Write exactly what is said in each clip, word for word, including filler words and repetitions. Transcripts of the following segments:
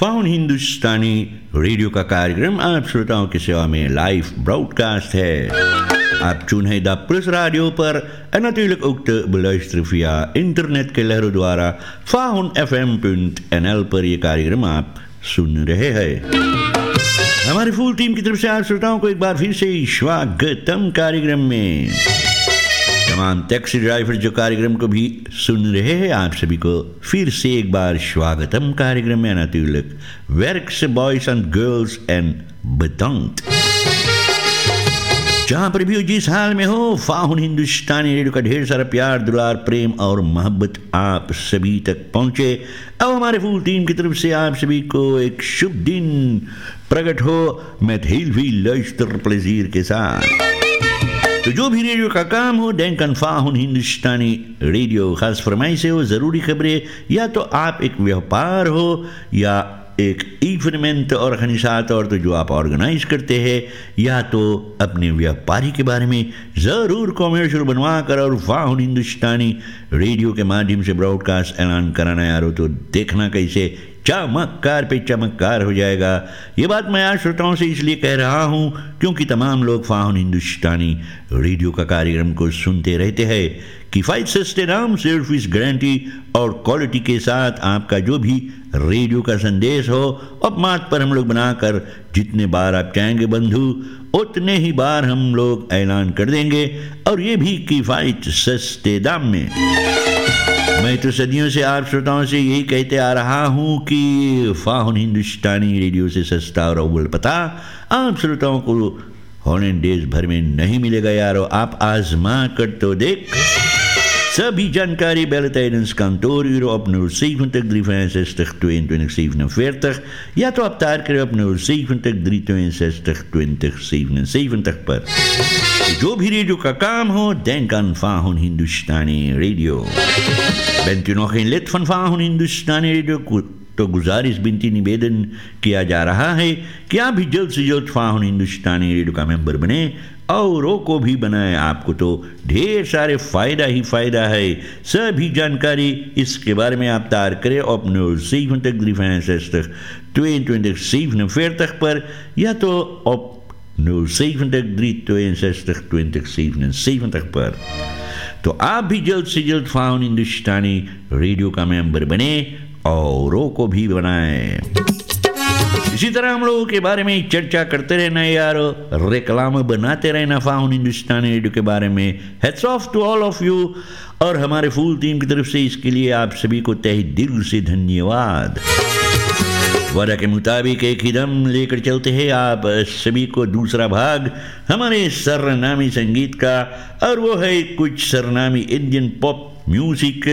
Faun हिंदुस्तानी radio का कार्यक्रम आप श्रोताओं की सेवा में लाइव ब्रॉडकास्ट है. आप चुने द प्लस रेडियो पर natuurlijk ook te beluisteren via internet के लहरों द्वारा faun F M पुंट N L पर ये कार्यक्रम आप सुन रहे हैं. हमारी फुल टीम की तरफ से आप श्रोताओं को एक बार फिर से स्वागतम कार्यक्रम में. तमाम टैक्सी ड्राइवर जो कार्यक्रम को भी सुन रहे हैं, आप सभी को फिर से एक बार स्वागतम कार्यक्रम में. natuurlijk werkse boys and girls en bedankt. जहां पर भी हो, जिस हाल में हो, फाहुन हिंदुस्तानी रेडियो का ढेर सारा प्यार, दुलार, प्रेम और मोहब्बत आप सभी तक पहुंचे. अब हमारे फुल टीम की तरफ से आप सभी को एक शुभ दिन प्रकट हो met heel veel luisterplezier के साथ. तो जो भी रेडियो का काम हो, denk aan फाहुन हिंदुस्तानी रेडियो. खास फरमाइश हो, ज़रूरी खबरें, या तो आप एक व्यापार हो या एक इवेंट ऑर्गेनाइजेटर तो जो आप ऑर्गेनाइज करते हैं, या तो अपने व्यापारी के बारे में ज़रूर कॉमर्शियल बनवा कर और फाहुन हिंदुस्तानी रेडियो के माध्यम से ब्रॉडकास्ट ऐलान कराना यारो, तो देखना कैसे चमत्कार पे चमत्कार हो जाएगा. ये बात मैं आज श्रोताओं से इसलिए कह रहा हूँ क्योंकि तमाम लोग फाहुन हिंदुस्तानी रेडियो का कार्यक्रम को सुनते रहते हैं. किफ़ायत, सस्ते दाम, सर्विस गारंटी और क्वालिटी के साथ आपका जो भी रेडियो का संदेश हो, अब मात पर हम लोग बनाकर जितने बार आप चाहेंगे बंधु, उतने ही बार हम लोग ऐलान कर देंगे, और ये भी किफ़ायत सस्ते दाम में. मैं तो सदियों से आप श्रोताओं से यही कहते आ रहा हूँ कि फाहुन हिंदुस्तानी रेडियो से सस्ता और अव्वल पता आप श्रोताओं को हॉलैंड देश भर में नहीं मिलेगा यारो. आप आजमा कर तो देख. Sभी जानकारी bellen tijdens kantooruren op nul zeventig drie vijfenzestig tweeëntwintig zevenenveertig, या तो आप तार करें op nul zeventig drie tweeënzestig twintig zevenenzeventig पर. जो भी रेडियो का काम हो, denk aan फाहुन हिंदुस्तानी radio. Bent u nog geen lid van फाहुन हिंदुस्तानी रेडियो, तो गुजारिश, बिनती, निवेदन किया जा रहा है कि आप भी जल्द से जल्द फाहुन हिंदुस्तानी रेडियो का मेंबर बने, औरों को भी बनाए. आपको तो ढेर सारे फ़ायदा ही फ़ायदा है. सभी जानकारी इसके बारे में आप तार करें op nul zeventig drie vijfenzestig tweeëntwintig zevenenveertig पर, या तो op nul zeventig drie tweeënzestig twintig zevenenzeventig पर. तो आप भी जल्द से जल्द फाहुन हिंदुस्तानी रेडियो का मेंबर बने, औरों को भी बनाए. इसी तरह हम लोगों के बारे में चर्चा करते रहना यारो, रेक्लाम बनाते रहना फाहुन हिंदुस्तानी रेडियो के बारे में. Heads of to all of you, और हमारे फुल टीम की तरफ से इसके लिए आप सभी को तहे दिल से धन्यवाद. वादा के मुताबिक एक ही दम लेकर चलते हैं आप सभी को दूसरा भाग हमारे सरनामी संगीत का, और वो है कुछ सरनामी इंडियन पॉप म्यूजिक.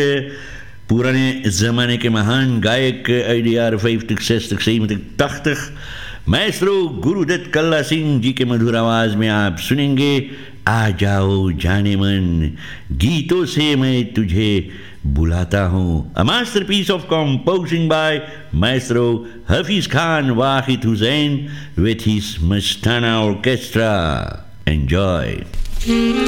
पुराने ज़माने के महान गायक uit de jaren vijftig, zestig, zeventig, tachtig, maestro Gurudatt कल्ला सिंह जी के मधुर आवाज़ में आप सुनेंगे आ जाओ जाने मन, गीतों से मैं तुझे बुलाता हूँ. A masterpiece of composing by Maestro Hafiz Khan Wahid Hussain with his Mastana Orchestra. Enjoy.